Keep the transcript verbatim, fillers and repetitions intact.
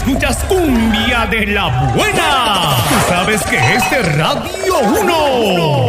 escuchas cumbia de la buena. Tú sabes que este es Radio uno.